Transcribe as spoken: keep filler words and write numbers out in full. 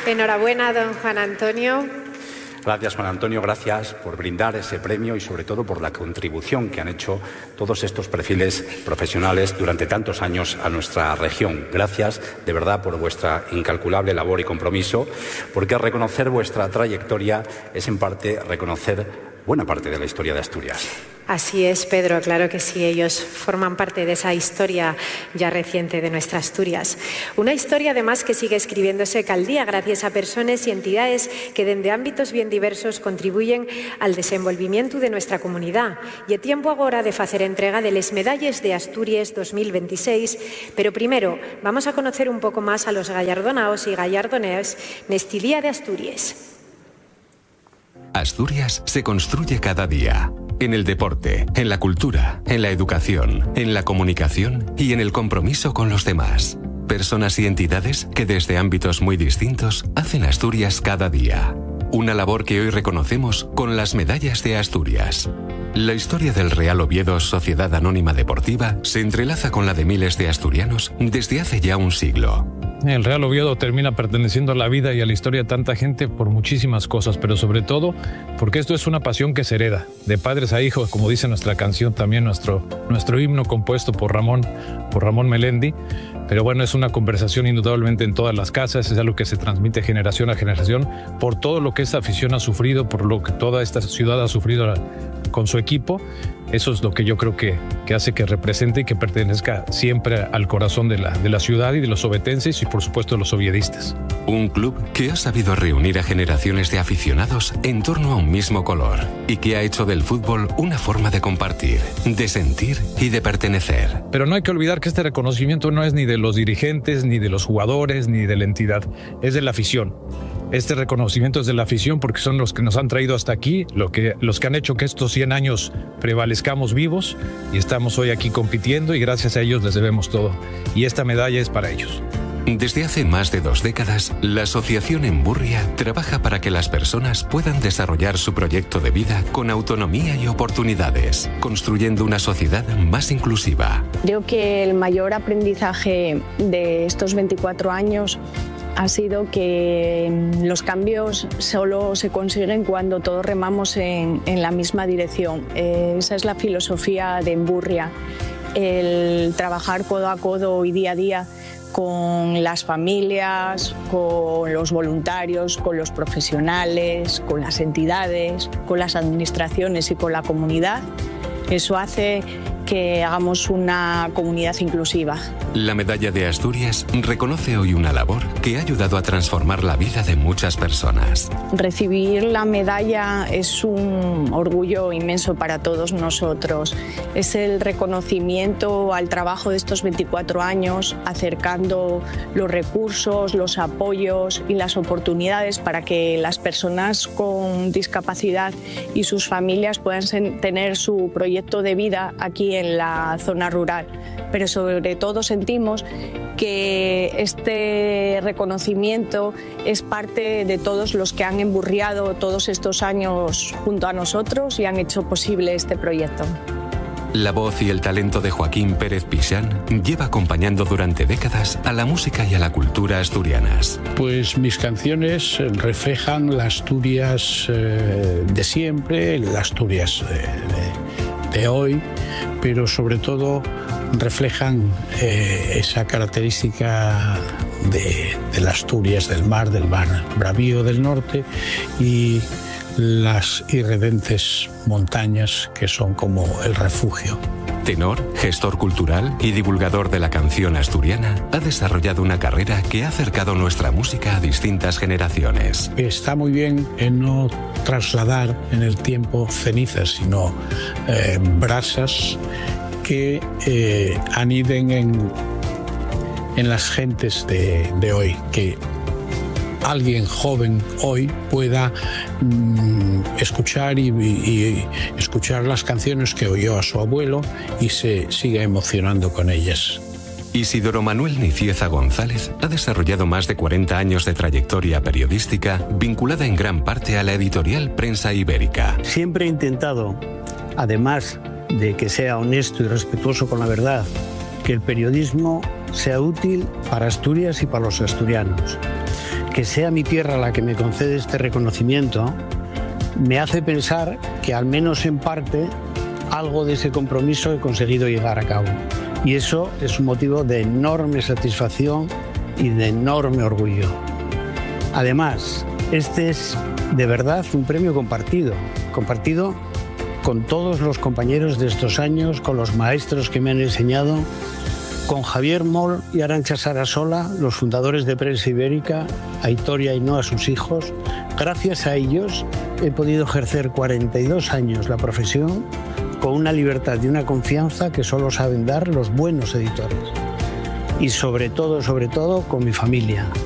Enhorabuena, don Juan Antonio. Gracias, Juan Antonio, gracias por brindar ese premio y sobre todo por la contribución que han hecho todos estos perfiles profesionales durante tantos años a nuestra región. Gracias de verdad por vuestra incalculable labor y compromiso, porque reconocer vuestra trayectoria es en parte reconocer buena parte de la historia de Asturias. Así es, Pedro, claro que sí, ellos forman parte de esa historia ya reciente de nuestra Asturias. Una historia, además, que sigue escribiéndose cal día gracias a personas y entidades que desde ámbitos bien diversos contribuyen al desenvolvimiento de nuestra comunidad. Y es tiempo ahora de hacer entrega de les medalles de Asturias dos mil veintiséis, pero primero vamos a conocer un poco más a los gallardonaos y gallardoneos neste Día de Asturias. Asturias se construye cada día. En el deporte, en la cultura, en la educación, en la comunicación y en el compromiso con los demás. Personas y entidades que desde ámbitos muy distintos hacen Asturias cada día. Una labor que hoy reconocemos con las medallas de Asturias. La historia del Real Oviedo Sociedad Anónima Deportiva se entrelaza con la de miles de asturianos desde hace ya un siglo. El Real Oviedo termina perteneciendo a la vida y a la historia de tanta gente por muchísimas cosas, pero sobre todo porque esto es una pasión que se hereda, de padres a hijos, como dice nuestra canción, también nuestro, nuestro himno compuesto por Ramón, por Ramón Melendi. Pero bueno, es una conversación indudablemente en todas las casas, es algo que se transmite generación a generación por todo lo que esta afición ha sufrido, por lo que toda esta ciudad ha sufrido con su equipo. Eso es lo que yo creo que, que hace que represente y que pertenezca siempre al corazón de la, de la ciudad y de los ovetenses y por supuesto de los oviedistas. Un club que ha sabido reunir a generaciones de aficionados en torno a un mismo color y que ha hecho del fútbol una forma de compartir, de sentir y de pertenecer. Pero no hay que olvidar que este reconocimiento no es ni de los dirigentes, ni de los jugadores, ni de la entidad, es de la afición. Este reconocimiento es de la afición porque son los que nos han traído hasta aquí, lo que, los que han hecho que estos cien años prevalezcamos vivos y estamos hoy aquí compitiendo y gracias a ellos les debemos todo. Y esta medalla es para ellos. Desde hace más de dos décadas, la Asociación Emburria trabaja para que las personas puedan desarrollar su proyecto de vida con autonomía y oportunidades, construyendo una sociedad más inclusiva. Creo que el mayor aprendizaje de estos veinticuatro años ha sido que los cambios solo se consiguen cuando todos remamos en, en la misma dirección. Eh, esa es la filosofía de Emburria, el trabajar codo a codo y día a día con las familias, con los voluntarios, con los profesionales, con las entidades, con las administraciones y con la comunidad. Eso hace que hagamos una comunidad inclusiva. La Medalla de Asturias reconoce hoy una labor que ha ayudado a transformar la vida de muchas personas. Recibir la medalla es un orgullo inmenso para todos nosotros. Es el reconocimiento al trabajo de estos veinticuatro años, acercando los recursos, los apoyos y las oportunidades para que las personas con discapacidad y sus familias puedan tener su proyecto de vida aquí en la zona rural, pero sobre todo sentimos que este reconocimiento es parte de todos los que han emburriado todos estos años junto a nosotros y han hecho posible este proyecto. La voz y el talento de Joaquín Pérez Pixán lleva acompañando durante décadas a la música y a la cultura asturianas. Pues mis canciones reflejan la Asturias eh, de siempre, la Asturias de, de, de hoy, pero sobre todo reflejan eh, esa característica de, de las Asturias del mar, del mar bravío del norte y las irredentes montañas que son como el refugio. Tenor, gestor cultural y divulgador de la canción asturiana, ha desarrollado una carrera que ha acercado nuestra música a distintas generaciones. Está muy bien en no trasladar en el tiempo cenizas, sino eh, brasas que eh, aniden en, en las gentes de, de hoy, que alguien joven hoy pueda mm, escuchar y, y, y escuchar las canciones que oyó a su abuelo y se siga emocionando con ellas. Isidoro Manuel Nicieza González ha desarrollado más de cuarenta años de trayectoria periodística vinculada en gran parte a la editorial Prensa Ibérica. Siempre he intentado, además de que sea honesto y respetuoso con la verdad, que el periodismo sea útil para Asturias y para los asturianos. que sea mi tierra la que me concede este reconocimiento me hace pensar que al menos en parte algo de ese compromiso he conseguido llevar a cabo. Y eso es un motivo de enorme satisfacción y de enorme orgullo. Además, este es de verdad un premio compartido, compartido con todos los compañeros de estos años, con los maestros que me han enseñado, con Javier Moll y Arantxa Sarasola, los fundadores de Prensa Ibérica, Aitor y Ainhoa, sus hijos. Gracias a ellos he podido ejercer cuarenta y dos años la profesión con una libertad y una confianza que solo saben dar los buenos editores. Y sobre todo, sobre todo, con mi familia.